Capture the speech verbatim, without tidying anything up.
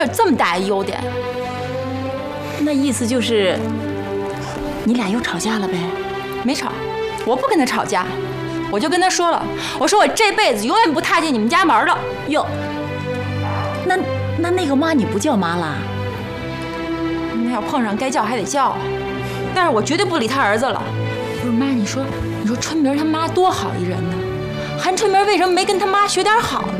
有这么大的优点。 那意思就是，你俩又吵架了呗？ 没吵，我不跟他吵架，我就跟他说了，我说我这辈子永远不踏进你们家门了。 哟，那那那个妈你不叫妈啦？ 那要碰上该叫还得叫啊，但是我绝对不理他儿子了。不是妈，你说你说春明他妈多好一人呢，韩春明为什么没跟他妈学点好呢？